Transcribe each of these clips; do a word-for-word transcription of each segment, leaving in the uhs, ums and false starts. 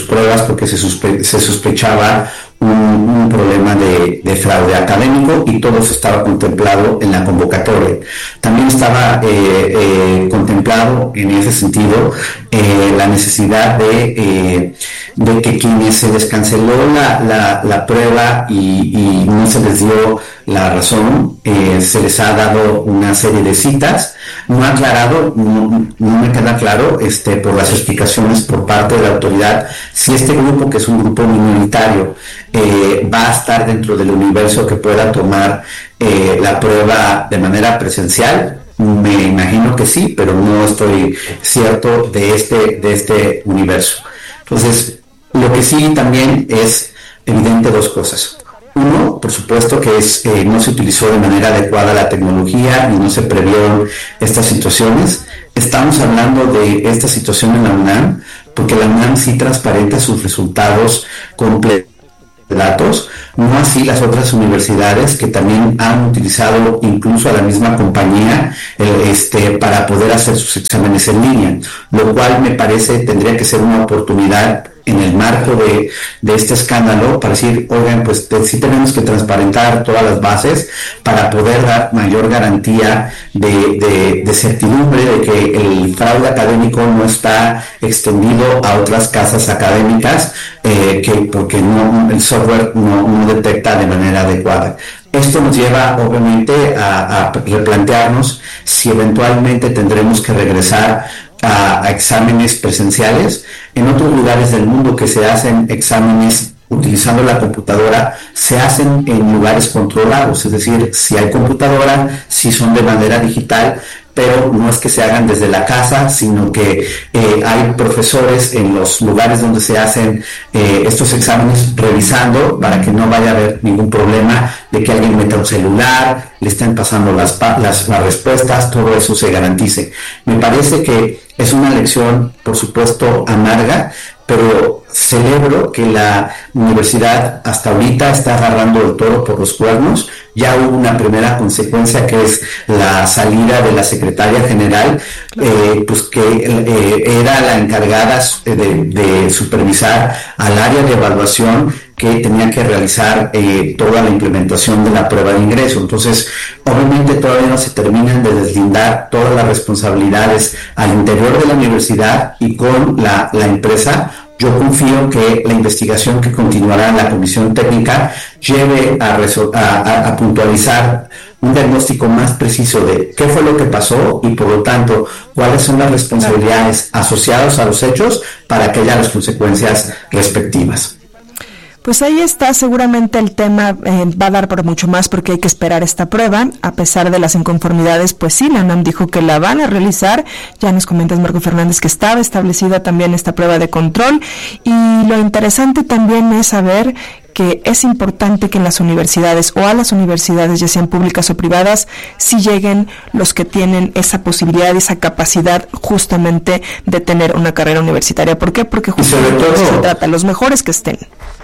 pruebas porque se, suspe- se sospechaba un, un problema de, de fraude académico y todo eso estaba contemplado en la convocatoria. También estaba eh, eh, contemplado en ese sentido eh, la necesidad de, eh, de que quienes se les canceló la, la, la prueba y, y no se les dio la razón, eh, se les ha dado una serie de citas. No ha aclarado, no, no me queda claro este, por las explicaciones por parte de la autoridad si este grupo, que es un grupo minoritario, eh, va a estar dentro del universo que pueda tomar eh, la prueba de manera presencial. Me imagino que sí, pero no estoy cierto de este, de este universo. Entonces, lo que sí también es evidente dos cosas. Uno, por supuesto, que es eh, no se utilizó de manera adecuada la tecnología y no se previeron estas situaciones. Estamos hablando de esta situación en la UNAM porque la UNAM sí transparenta sus resultados completos de datos, no así las otras universidades que también han utilizado incluso a la misma compañía eh, este, para poder hacer sus exámenes en línea, lo cual me parece tendría que ser una oportunidad en el marco de, de este escándalo para decir, oigan, pues te, sí tenemos que transparentar todas las bases para poder dar mayor garantía de, de, de certidumbre de que el fraude académico no está extendido a otras casas académicas eh, que porque no, el software no, no detecta de manera adecuada. Esto nos lleva obviamente a, a replantearnos si eventualmente tendremos que regresar a, a exámenes presenciales. En otros lugares del mundo que se hacen exámenes utilizando la computadora, se hacen en lugares controlados, es decir, si hay computadora, si son de manera digital, pero no es que se hagan desde la casa, sino que eh, hay profesores en los lugares donde se hacen eh, estos exámenes revisando para que no vaya a haber ningún problema de que alguien meta un celular, le estén pasando las, las, las respuestas, todo eso se garantice. Me parece que es una lección, por supuesto, amarga, pero celebro que la universidad hasta ahorita está agarrando el toro por los cuernos. Ya hubo una primera consecuencia que es la salida de la secretaria general, eh, pues que eh, era la encargada de, de supervisar al área de evaluación que tenía que realizar eh, toda la implementación de la prueba de ingreso. Entonces, obviamente todavía no se terminan de deslindar todas las responsabilidades al interior de la universidad y con la, la empresa. Yo confío que la investigación que continuará en la comisión técnica lleve a, resol- a, a, a puntualizar un diagnóstico más preciso de qué fue lo que pasó y, por lo tanto, cuáles son las responsabilidades asociadas a los hechos para que haya las consecuencias respectivas. Pues ahí está, seguramente el tema eh, va a dar por mucho más porque hay que esperar esta prueba, a pesar de las inconformidades, pues sí, la UNAM dijo que la van a realizar, ya nos comentas, Marco Fernández, que estaba establecida también esta prueba de control, y lo interesante también es saber que es importante que en las universidades o a las universidades, ya sean públicas o privadas, sí lleguen los que tienen esa posibilidad, esa capacidad justamente de tener una carrera universitaria. ¿Por qué? Porque justamente de eso se trata, los mejores que estén.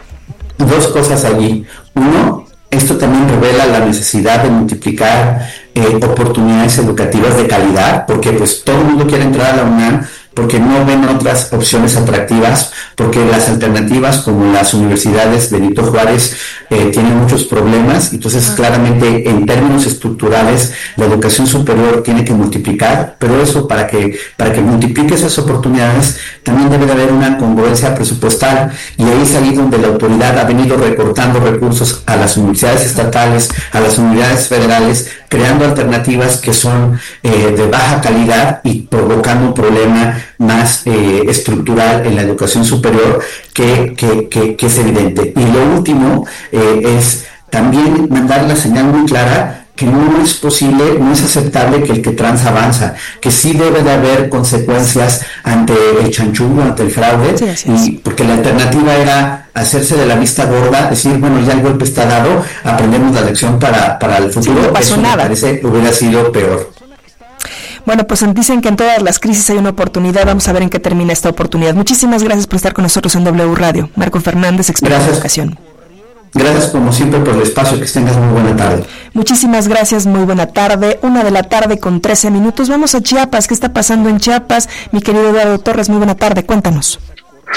Dos cosas allí. Uno, esto también revela la necesidad de multiplicar eh, oportunidades educativas de calidad, porque pues todo el mundo quiere entrar a la UNAM porque no ven otras opciones atractivas, porque las alternativas como las universidades Benito Juárez eh, tienen muchos problemas. Entonces claramente en términos estructurales la educación superior tiene que multiplicar, pero eso para que para que multiplique esas oportunidades también debe de haber una congruencia presupuestal, y ahí es ahí donde la autoridad ha venido recortando recursos a las universidades estatales, a las universidades federales, creando alternativas que son eh, de baja calidad y provocando un problema más eh, estructural en la educación superior que, que, que, que es evidente. Y lo último eh, es también mandar la señal muy clara que no es posible, no es aceptable que el que trans avanza, que sí debe de haber consecuencias ante el chanchullo, ante el fraude, sí, sí, sí. Y porque la alternativa era hacerse de la vista gorda, decir, bueno, ya el golpe está dado, aprendemos la lección para, para el futuro. Sí, no pasó Eso nada. Me parece hubiera sido peor. Bueno, pues dicen que en todas las crisis hay una oportunidad. Vamos a ver en qué termina esta oportunidad. Muchísimas gracias por estar con nosotros en W Radio. Marco Fernández, experto en educación. Gracias como siempre por el espacio, que tengas muy buena tarde. Muchísimas gracias, muy buena tarde. Una de la tarde con trece minutos. Vamos a Chiapas. ¿Qué está pasando en Chiapas? Mi querido Eduardo Torres, muy buena tarde, cuéntanos.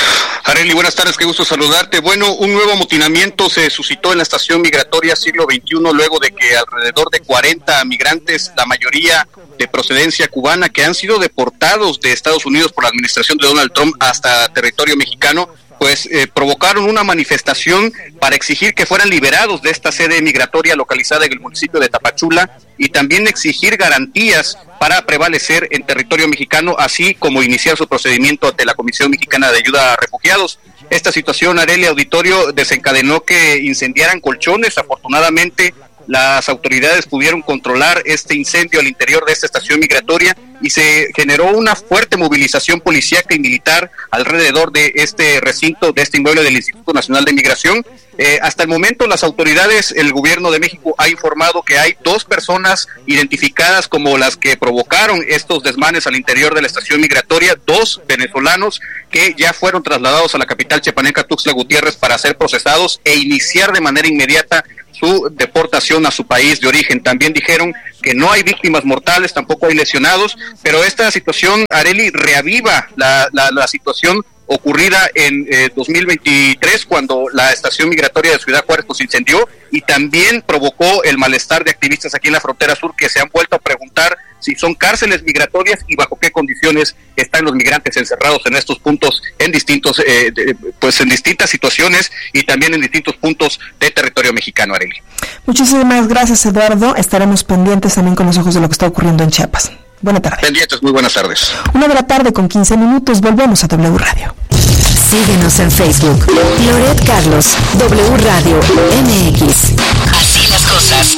Arely, buenas tardes, qué gusto saludarte. Bueno, un nuevo amotinamiento se suscitó en la estación migratoria Siglo veintiuno luego de que alrededor de cuarenta migrantes, la mayoría de procedencia cubana, que han sido deportados de Estados Unidos por la administración de Donald Trump hasta territorio mexicano, pues eh, provocaron una manifestación para exigir que fueran liberados de esta sede migratoria localizada en el municipio de Tapachula y también exigir garantías para prevalecer en territorio mexicano, así como iniciar su procedimiento ante la Comisión Mexicana de Ayuda a Refugiados. Esta situación, Arely, auditorio, desencadenó que incendiaran colchones. Afortunadamente, las autoridades pudieron controlar este incendio al interior de esta estación migratoria y se generó una fuerte movilización policíaca y militar alrededor de este recinto, de este inmueble del Instituto Nacional de Migración. Eh, hasta el momento las autoridades, el gobierno de México ha informado que hay dos personas identificadas como las que provocaron estos desmanes al interior de la estación migratoria, dos venezolanos que ya fueron trasladados a la capital chiapaneca Tuxtla Gutiérrez para ser procesados e iniciar de manera inmediata su deportación a su país de origen. También dijeron que no hay víctimas mortales, tampoco hay lesionados, pero esta situación, Arely, reaviva la, la, la situación ocurrida en eh, dos mil veintitrés, cuando la estación migratoria de Ciudad Juárez pues incendió, y también provocó el malestar de activistas aquí en la frontera sur, que se han vuelto a preguntar si son cárceles migratorias y bajo qué condiciones están los migrantes encerrados en estos puntos, en distintos, eh, de, pues en distintas situaciones y también en distintos puntos de territorio mexicano, Arely. Muchísimas gracias, Eduardo. Estaremos pendientes también con los ojos de lo que está ocurriendo en Chiapas. Buenas tardes. Pendientes, muy buenas tardes. Una de la tarde con quince minutos, volvemos a W Radio. Síguenos en Facebook, Loret Carlos, W Radio M X. Así las cosas.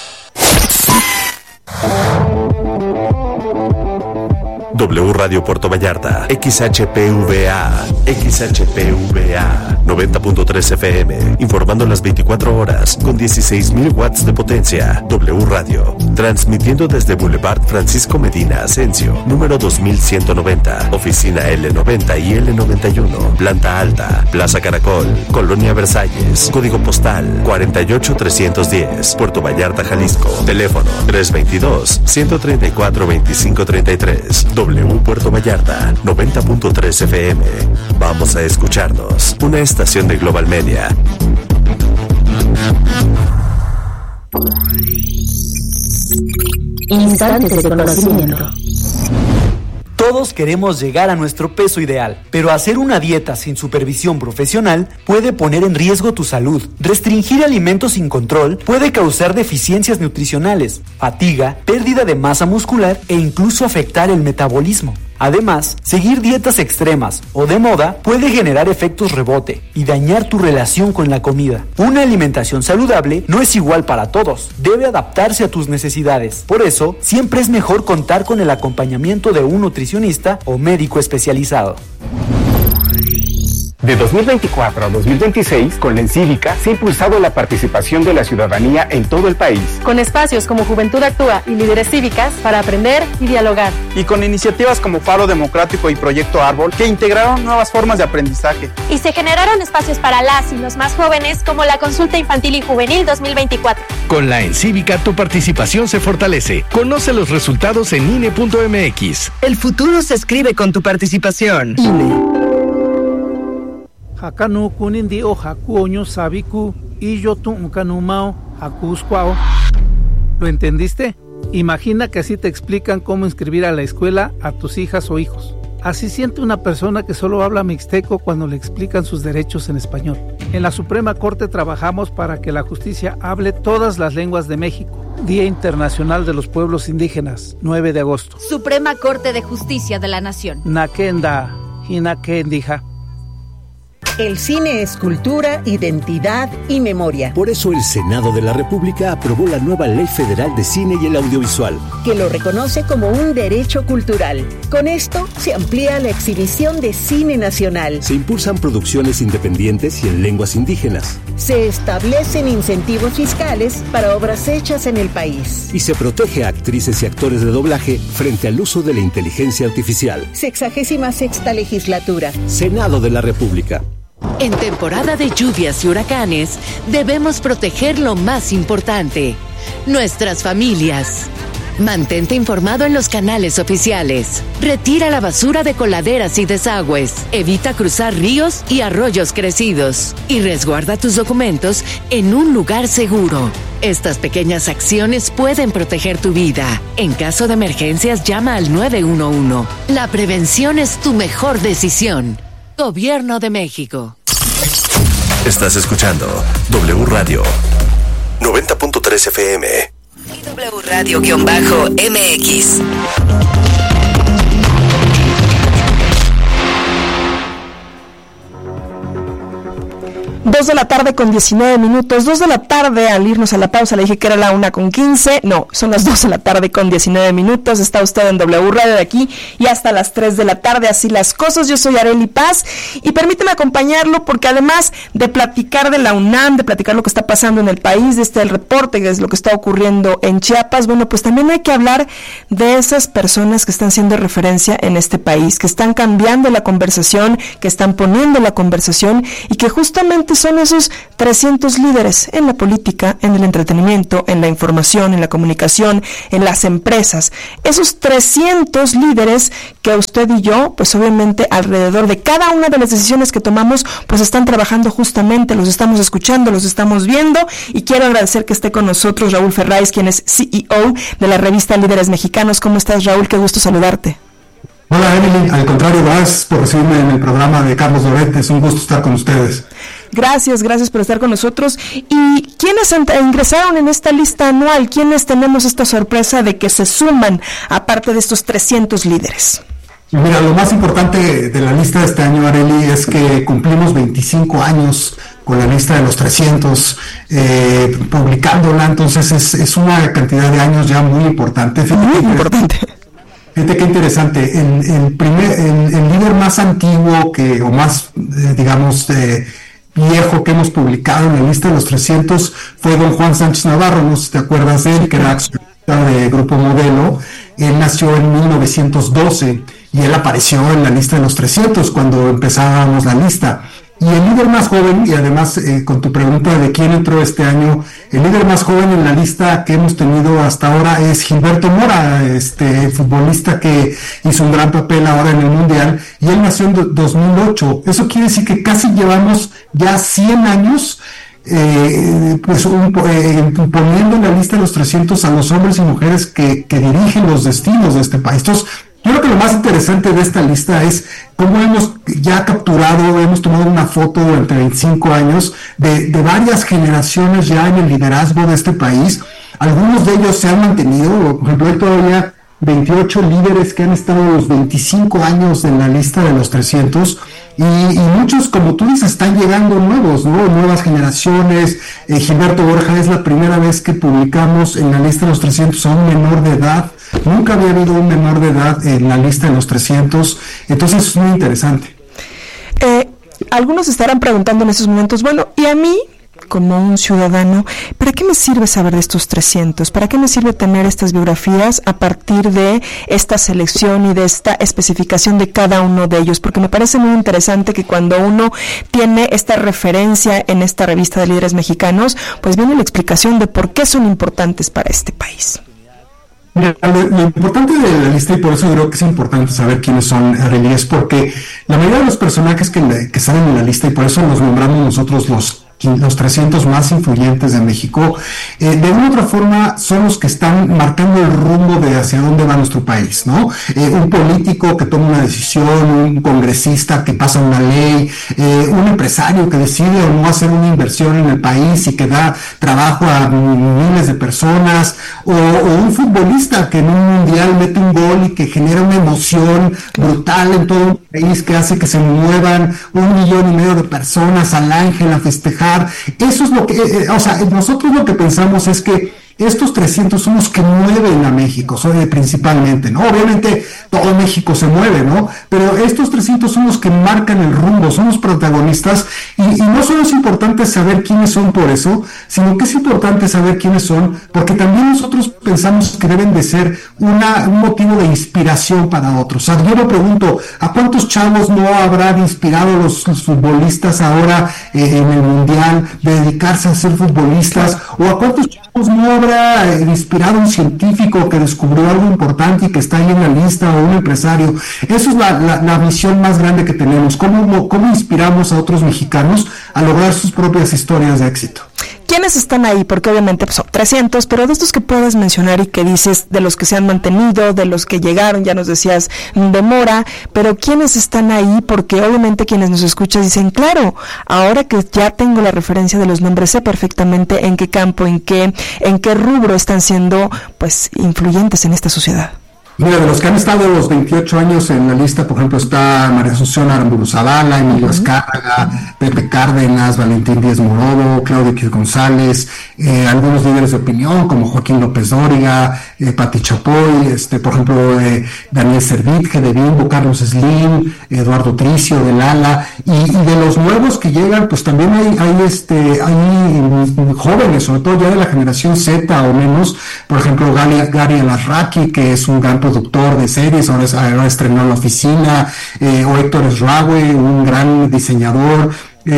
W Radio Puerto Vallarta, X H P V A, X H P V A, noventa punto tres F M, informando las veinticuatro horas, con dieciséis mil watts de potencia. W Radio, transmitiendo desde Boulevard Francisco Medina Asensio, número dos mil ciento noventa, oficina L noventa y L noventa y uno, planta alta, Plaza Caracol, Colonia Versalles, código postal cuarenta y ocho trescientos diez, Puerto Vallarta, Jalisco, teléfono tres veintidós, ciento treinta y cuatro, veinticinco treinta y tres. W Puerto Vallarta, noventa punto tres F M. Vamos a escucharnos. Una estación de Global Media. Instantes de conocimiento. Todos queremos llegar a nuestro peso ideal, pero hacer una dieta sin supervisión profesional puede poner en riesgo tu salud. Restringir alimentos sin control puede causar deficiencias nutricionales, fatiga, pérdida de masa muscular e incluso afectar el metabolismo. Además, seguir dietas extremas o de moda puede generar efectos rebote y dañar tu relación con la comida. Una alimentación saludable no es igual para todos, debe adaptarse a tus necesidades. Por eso, siempre es mejor contar con el acompañamiento de un nutricionista o médico especializado. De dos mil veinticuatro a dos mil veintiséis, con la Encívica se ha impulsado la participación de la ciudadanía en todo el país. Con espacios como Juventud Actúa y Líderes Cívicas para aprender y dialogar. Y con iniciativas como Faro Democrático y Proyecto Árbol, que integraron nuevas formas de aprendizaje. Y se generaron espacios para las y los más jóvenes, como la Consulta Infantil y Juvenil dos mil veinticuatro. Con la Encívica tu participación se fortalece. Conoce los resultados en I N E punto M X. El futuro se escribe con tu participación. I N E. Hakanu kunindi o hakuoño sabiku y yo tu unkanumao hakuscuao. ¿Lo entendiste? Imagina que así te explican cómo inscribir a la escuela a tus hijas o hijos. Así siente una persona que solo habla mixteco cuando le explican sus derechos en español. En la Suprema Corte trabajamos para que la justicia hable todas las lenguas de México. Día Internacional de los Pueblos Indígenas, nueve de agosto. Suprema Corte de Justicia de la Nación. Nakenda, hinakendija. El cine es cultura, identidad y memoria. Por eso el Senado de la República aprobó la nueva Ley Federal de Cine y el Audiovisual, que lo reconoce como un derecho cultural. Con esto se amplía la exhibición de cine nacional. Se impulsan producciones independientes y en lenguas indígenas. Se establecen incentivos fiscales para obras hechas en el país. Y se protege a actrices y actores de doblaje frente al uso de la inteligencia artificial. Sexagésima sexta legislatura. Senado de la República. En temporada de lluvias y huracanes, debemos proteger lo más importante, nuestras familias. Mantente informado en los canales oficiales. Retira la basura de coladeras y desagües. Evita cruzar ríos y arroyos crecidos. Y resguarda tus documentos en un lugar seguro. Estas pequeñas acciones pueden proteger tu vida. En caso de emergencias, llama al nueve uno uno. La prevención es tu mejor decisión. Gobierno de México. Estás escuchando W Radio noventa punto tres F M. Y W Radio-M X. Dos de la tarde con diecinueve minutos, dos de la tarde, al irnos a la pausa le dije que era la una con quince, no, son las dos de la tarde con diecinueve minutos, está usted en W Radio de aquí y hasta las tres de la tarde, así las cosas. Yo soy Arely Paz y permíteme acompañarlo porque además de platicar de la UNAM, de platicar lo que está pasando en el país, de este el reporte, que es lo que está ocurriendo en Chiapas, bueno, pues también hay que hablar de esas personas que están siendo referencia en este país, que están cambiando la conversación, que están poniendo la conversación y que justamente son esos trescientos líderes en la política, en el entretenimiento, en la información, en la comunicación, en las empresas. Esos trescientos líderes que usted y yo, pues obviamente alrededor de cada una de las decisiones que tomamos, pues están trabajando justamente, los estamos escuchando, los estamos viendo y quiero agradecer que esté con nosotros Raúl Ferráez, quien es C E O de la revista Líderes Mexicanos. ¿Cómo estás, Raúl? Qué gusto saludarte. Hola, Emily. Al contrario, gracias por recibirme en el programa de Carlos Loret. Es un gusto estar con ustedes. Gracias, gracias por estar con nosotros. ¿Y quiénes ingresaron en esta lista anual? ¿Quiénes tenemos esta sorpresa de que se suman, aparte de estos trescientos líderes? Mira, lo más importante de la lista de este año, Arely, es que cumplimos veinticinco años con la lista de los trescientos, eh, publicándola, entonces es, es una cantidad de años ya muy importante. Fíjate muy que, importante. Fíjate qué interesante, el, el, primer, el, el líder más antiguo que, o más, eh, digamos, eh, viejo que hemos publicado en la lista de los trescientos fue don Juan Sánchez Navarro, no sé si te acuerdas de él, que era de Grupo Modelo. Él nació en mil novecientos doce y él apareció en la lista de los trescientos cuando empezábamos la lista. Y el líder más joven, y además eh, con tu pregunta de quién entró este año, el líder más joven en la lista que hemos tenido hasta ahora es Gilberto Mora, este futbolista que hizo un gran papel ahora en el Mundial, y él nació en dos mil ocho. Eso quiere decir que casi llevamos ya cien años eh, pues un, eh, poniendo en la lista de los trescientos a los hombres y mujeres que, que dirigen los destinos de este país. Entonces, yo creo que lo más interesante de esta lista es cómo hemos ya capturado, hemos tomado una foto durante veinticinco años de, de varias generaciones ya en el liderazgo de este país. Algunos de ellos se han mantenido, por ejemplo, hay todavía veintiocho líderes que han estado los veinticinco años en la lista de los trescientos, y, y muchos, como tú dices, están llegando nuevos, ¿no? Nuevas generaciones. eh, Gilberto Borja es la primera vez que publicamos en la lista de los trescientos a un menor de edad. Nunca había habido un menor de edad en la lista de los trescientos, entonces es muy interesante. Eh, algunos estarán preguntando en estos momentos, bueno, ¿y a mí, como un ciudadano, para qué me sirve saber de estos trescientos? ¿Para qué me sirve tener estas biografías a partir de esta selección y de esta especificación de cada uno de ellos? Porque me parece muy interesante que cuando uno tiene esta referencia en esta revista de líderes mexicanos, pues viene la explicación de por qué son importantes para este país. Mira, lo, lo importante de la lista, y por eso creo que es importante saber quiénes son, Arely, es porque la mayoría de los personajes que, le, que salen en la lista, y por eso los nombramos nosotros los los trescientos más influyentes de México, eh, de una u otra forma son los que están marcando el rumbo de hacia dónde va nuestro país, ¿no? Eh, un político que toma una decisión, un congresista que pasa una ley, eh, un empresario que decide o no hacer una inversión en el país y que da trabajo a miles de personas, o, o un futbolista que en un mundial mete un gol y que genera una emoción brutal en todo un país que hace que se muevan un millón y medio de personas al Ángel a festejar. Eso es lo que, eh, o sea, nosotros lo que pensamos es que estos trescientos son los que mueven a México, son principalmente, ¿no? Obviamente todo México se mueve, ¿no? Pero estos trescientos son los que marcan el rumbo, son los protagonistas, Y, y no solo es importante saber quiénes son por eso, sino que es importante saber quiénes son, porque también nosotros pensamos que deben de ser una, un motivo de inspiración para otros. O sea, yo me pregunto, ¿a cuántos chavos no habrán inspirado los, los futbolistas ahora eh, en el Mundial de dedicarse a ser futbolistas? ¿O a cuántos chavos no habrá eh, inspirado un científico que descubrió algo importante y que está ahí en la lista, o un empresario? Eso es la, la, la visión más grande que tenemos. ¿Cómo, cómo inspiramos a otros mexicanos a lograr sus propias historias de éxito? ¿Quiénes están ahí? Porque obviamente pues, son trescientos, pero de estos que puedes mencionar y que dices, de los que se han mantenido, de los que llegaron, ya nos decías, de Mora, pero ¿quiénes están ahí? Porque obviamente quienes nos escuchan dicen, claro, ahora que ya tengo la referencia de los nombres, sé perfectamente en qué campo, en qué, en qué rubro están siendo pues influyentes en esta sociedad. Mira, de los que han estado los veintiocho años en la lista, por ejemplo, está María Asunción Aramburu Zavala, Emilio Azcárraga, Pepe Cárdenas, Valentín Díaz Morodo, Claudio X González, eh, algunos líderes de opinión como Joaquín López Dóriga, eh, Pati Chapoy, este, por ejemplo, eh, Daniel Servitje de Bimbo, Carlos Slim, Eduardo Tricio de Lala, y, y de los nuevos que llegan, pues también hay, hay, este, hay jóvenes, sobre todo ya de la generación Z o menos, por ejemplo, Gary, Gary Alarraqui, que es un gran productor de series, ahora, es, ahora estrenó La Oficina, eh, o Héctor Esraue, un gran diseñador, eh,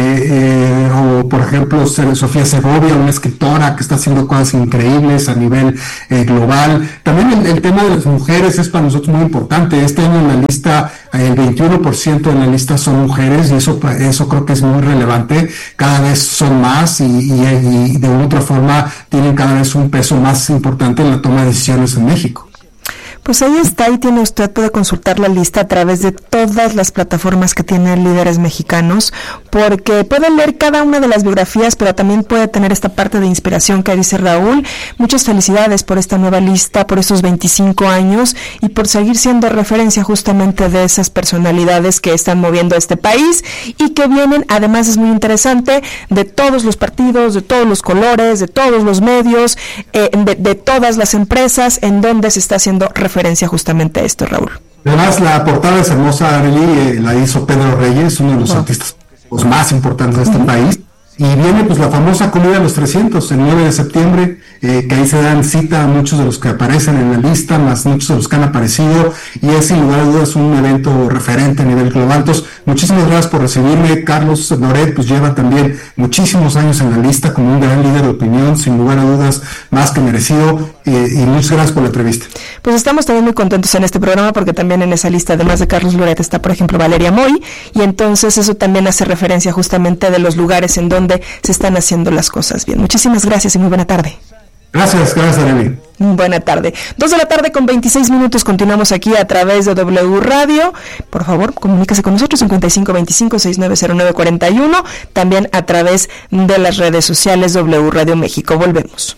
eh, o por ejemplo Sofía Segovia, una escritora que está haciendo cosas increíbles a nivel eh, global. También el, el tema de las mujeres es para nosotros muy importante. Este año en la lista, el veintiuno por ciento de la lista son mujeres, y eso, eso creo que es muy relevante. Cada vez son más y, y, y de una u otra forma tienen cada vez un peso más importante en la toma de decisiones en México. Pues ahí está, y tiene usted, puede consultar la lista a través de todas las plataformas que tienen Líderes Mexicanos, porque puede leer cada una de las biografías, pero también puede tener esta parte de inspiración que dice Raúl. Muchas felicidades por esta nueva lista, por estos veinticinco años y por seguir siendo referencia justamente de esas personalidades que están moviendo a este país y que vienen, además es muy interesante, de todos los partidos, de todos los colores, de todos los medios, eh, de, de todas las empresas en donde se está haciendo referencia referencia justamente a esto, Raúl. Además, la portada es hermosa, Arely, eh, la hizo Pedro Reyes, uno de los oh. artistas los más importantes de este uh-huh. país. Y viene pues la famosa comida de los trescientos, el nueve de septiembre, eh, que ahí se dan cita a muchos de los que aparecen en la lista, más muchos de los que han aparecido, y es sin lugar a dudas un evento referente a nivel global. Entonces, muchísimas gracias por recibirme. Carlos Loret pues lleva también muchísimos años en la lista como un gran líder de opinión, sin lugar a dudas, más que merecido, eh, y muchas gracias por la entrevista. Pues estamos también muy contentos en este programa, porque también en esa lista, además de Carlos Loret, está por ejemplo Valeria Moy, y entonces eso también hace referencia justamente de los lugares en donde se están haciendo las cosas bien. Muchísimas gracias y muy buena tarde. Gracias, gracias, Arely. Buena tarde. Dos de la tarde con veintiséis minutos. Continuamos aquí a través de W Radio. Por favor, comuníquese con nosotros, cincuenta y cinco veinticinco sesenta y nueve cero nueve cuarenta y uno. También a través de las redes sociales W Radio México. Volvemos.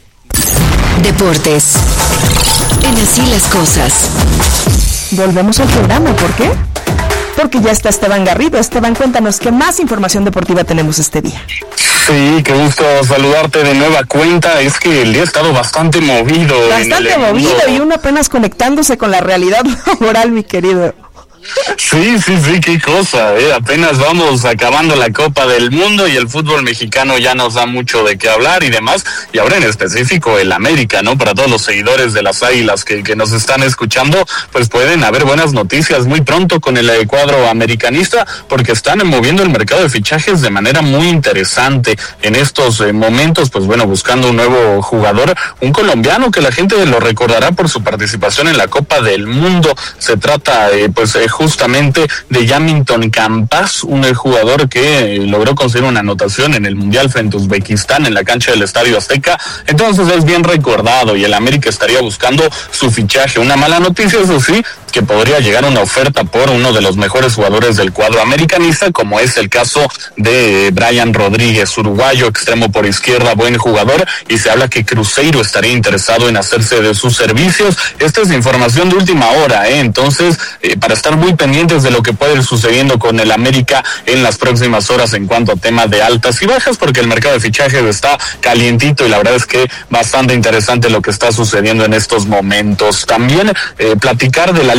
Deportes. En Así las Cosas. Volvemos al programa. ¿Por qué? Porque ya está Esteban Garrido. Esteban, cuéntanos qué más información deportiva tenemos este día. Sí, qué gusto saludarte de nueva cuenta. Es que el día ha estado bastante movido. Bastante movido y uno apenas conectándose con la realidad laboral, mi querido. Sí, sí, sí, qué cosa, ¿eh? Apenas vamos acabando la Copa del Mundo y el fútbol mexicano ya nos da mucho de qué hablar y demás, y ahora en específico el América, ¿no? Para todos los seguidores de las Águilas que, que nos están escuchando, pues pueden haber buenas noticias muy pronto con el cuadro americanista, porque están moviendo el mercado de fichajes de manera muy interesante en estos eh, momentos, pues bueno, buscando un nuevo jugador, un colombiano que la gente lo recordará por su participación en la Copa del Mundo. Se trata, eh, pues, eh, justamente de Yamilton Campas, un jugador que logró conseguir una anotación en el Mundial frente a Uzbekistán en la cancha del Estadio Azteca. Entonces es bien recordado y el América estaría buscando su fichaje. Una mala noticia, eso sí, que podría llegar una oferta por uno de los mejores jugadores del cuadro americanista, como es el caso de Brian Rodríguez, uruguayo, extremo por izquierda, buen jugador, y se habla que Cruzeiro estaría interesado en hacerse de sus servicios. Esta es información de última hora, ¿eh? Entonces, eh, para estar muy pendientes de lo que puede ir sucediendo con el América en las próximas horas en cuanto a tema de altas y bajas, porque el mercado de fichajes está calientito y la verdad es que bastante interesante lo que está sucediendo en estos momentos. También eh, platicar de la Liga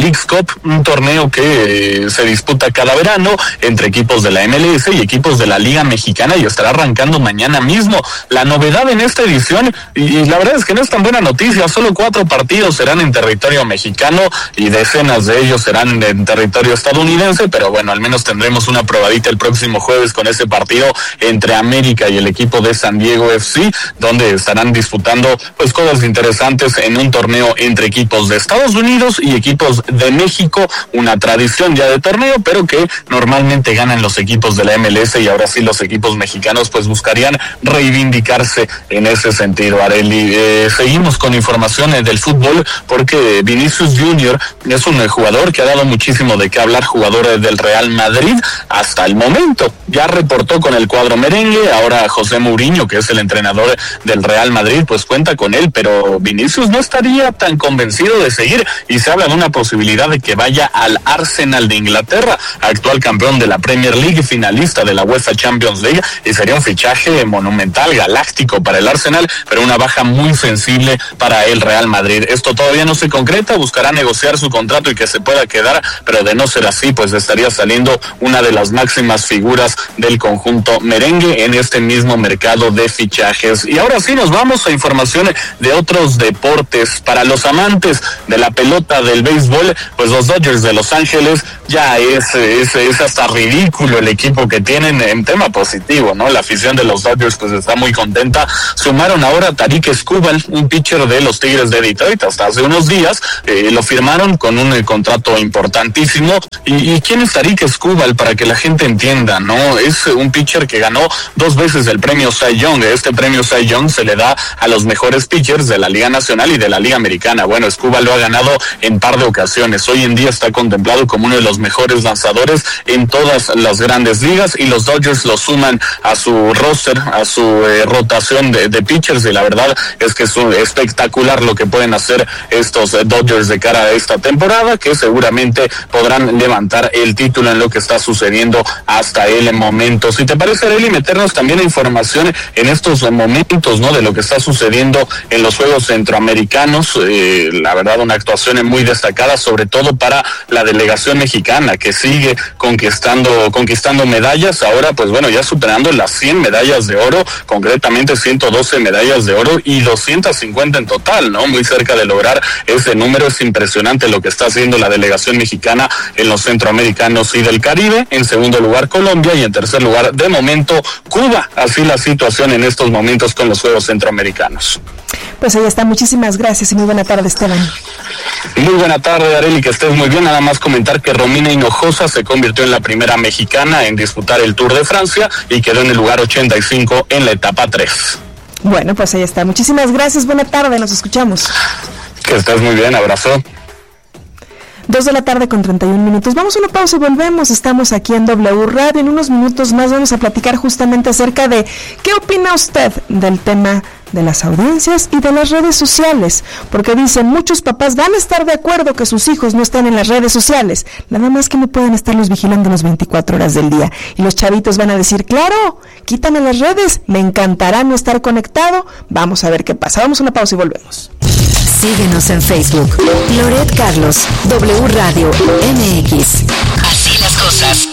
Leagues Cup, un torneo que eh, se disputa cada verano entre equipos de la M L S y equipos de la Liga Mexicana, y estará arrancando mañana mismo. La novedad en esta edición, y, y la verdad es que no es tan buena noticia, solo cuatro partidos serán en territorio mexicano y decenas de ellos serán en territorio estadounidense, pero bueno, al menos tendremos una probadita el próximo jueves con ese partido entre América y el equipo de San Diego F C, donde estarán disputando pues cosas interesantes en un torneo entre equipos de Estados Unidos y equipos de México, una tradición ya de torneo, pero que normalmente ganan los equipos de la M L S, y ahora sí los equipos mexicanos pues buscarían reivindicarse en ese sentido. Arely, eh, seguimos con informaciones del fútbol porque Vinicius Junior es un jugador que ha dado muchísimo de qué hablar, jugador del Real Madrid hasta el momento. Ya reportó con el cuadro merengue, ahora José Mourinho, que es el entrenador del Real Madrid, pues cuenta con él, pero Vinicius no estaría tan convencido de seguir, y se habla de una posibilidad de que vaya al Arsenal de Inglaterra, actual campeón de la Premier League, finalista de la UEFA Champions League, y sería un fichaje monumental, galáctico para el Arsenal, pero una baja muy sensible para el Real Madrid. Esto todavía no se concreta, buscará negociar su contrato y que se pueda quedar, pero de no ser así, pues estaría saliendo una de las máximas figuras del conjunto merengue en este mismo mercado de fichajes. Y ahora sí nos vamos a información de otros deportes. Para los amantes de la pelota del béisbol, pues los Dodgers de Los Ángeles ya es, es, es hasta ridículo el equipo que tienen en tema positivo, ¿no? La afición de los Dodgers pues está muy contenta. Sumaron ahora a Tarik Skubal, un pitcher de los Tigres de Detroit. Hasta hace unos días eh, lo firmaron con un eh, contrato importantísimo. ¿Y, y quién es Tarik Skubal? Para que la gente entienda, ¿no? Es un pitcher que ganó dos veces el premio Cy Young. Este premio Cy Young se le da a los mejores pitchers de la Liga Nacional y de la Liga Americana. Bueno, Skubal lo ha ganado en par de ocasiones. Hoy en día está contemplado como uno de los mejores lanzadores en todas las grandes ligas, y los Dodgers lo suman a su roster, a su eh, rotación de, de pitchers, y la verdad es que es un espectacular lo que pueden hacer estos eh, Dodgers de cara a esta temporada, que seguramente podrán levantar el título en lo que está sucediendo hasta el momento. Si te parece, Arely, meternos también a información en estos momentos, ¿no? De lo que está sucediendo en los Juegos Centroamericanos. Eh, la verdad, una actuación muy destacada, sobre todo para la delegación mexicana, que sigue conquistando conquistando medallas. Ahora, pues bueno, ya superando las cien medallas de oro, concretamente ciento doce medallas de oro y doscientas cincuenta en total, ¿no? Muy cerca de lograr ese número. Es impresionante lo que está haciendo la delegación mexicana en los centroamericanos y del Caribe. En segundo lugar, Colombia, y en tercer lugar, de momento, Cuba. Así la situación en estos momentos con los Juegos Centroamericanos. Pues ahí está, muchísimas gracias y muy buena tarde, Esteban. Muy buena tarde, Arely, que estés muy bien. Nada más comentar que Romina Hinojosa se convirtió en la primera mexicana en disputar el Tour de Francia y quedó en el lugar ochenta y cinco en la etapa tres. Bueno, pues ahí está, muchísimas gracias, buena tarde, nos escuchamos. Que estés muy bien, abrazo. Dos de la tarde con treinta y un minutos. Vamos a una pausa y volvemos. Estamos aquí en W Radio. En unos minutos más vamos a platicar justamente acerca de qué opina usted del tema de las audiencias y de las redes sociales, porque dicen muchos papás van a estar de acuerdo que sus hijos no estén en las redes sociales, nada más que no pueden estarlos vigilando las veinticuatro horas del día, y los chavitos van a decir, claro, quítame las redes, me encantará no estar conectado. Vamos a ver qué pasa. Vamos a una pausa y volvemos. Síguenos en Facebook, Loret Carlos, W Radio M X. Así las cosas.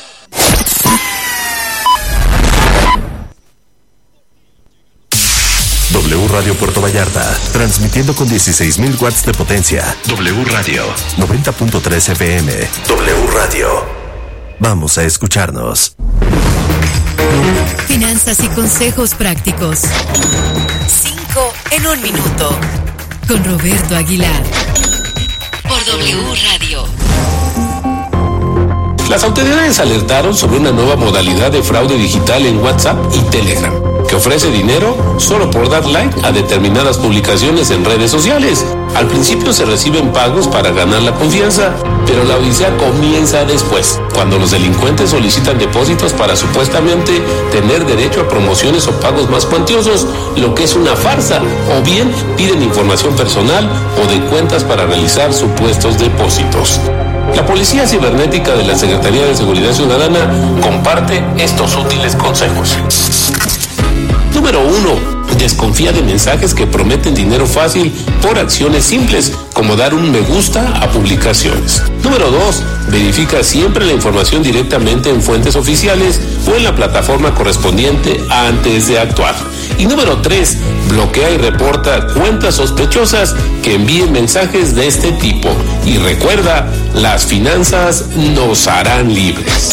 W Radio Puerto Vallarta, transmitiendo con dieciséis mil watts de potencia. W Radio, noventa punto tres F M. W Radio. Vamos a escucharnos. Finanzas y consejos prácticos. Cinco en un minuto. Con Roberto Aguilar. Por W Radio. Las autoridades alertaron sobre una nueva modalidad de fraude digital en WhatsApp y Telegram, que ofrece dinero solo por dar like a determinadas publicaciones en redes sociales. Al principio se reciben pagos para ganar la confianza, pero la odisea comienza después, cuando los delincuentes solicitan depósitos para supuestamente tener derecho a promociones o pagos más cuantiosos, lo que es una farsa, o bien piden información personal o de cuentas para realizar supuestos depósitos. La Policía Cibernética de la Secretaría de Seguridad Ciudadana comparte estos útiles consejos. Número uno, desconfía de mensajes que prometen dinero fácil por acciones simples, como dar un me gusta a publicaciones. Número dos, verifica siempre la información directamente en fuentes oficiales o en la plataforma correspondiente antes de actuar. Y número tres, bloquea y reporta cuentas sospechosas que envíen mensajes de este tipo. Y recuerda, las finanzas nos harán libres.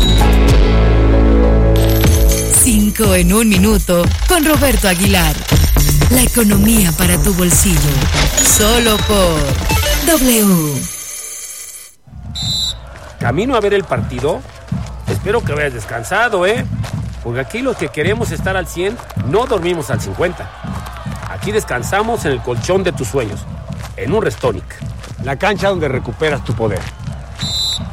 Cinco en un minuto con Roberto Aguilar. La economía para tu bolsillo. Solo por W. ¿Camino a ver el partido? Espero que hayas descansado, ¿eh? Porque aquí los que queremos estar al cien, no dormimos al cincuenta. Aquí descansamos en el colchón de tus sueños, en un Restonic. La cancha donde recuperas tu poder.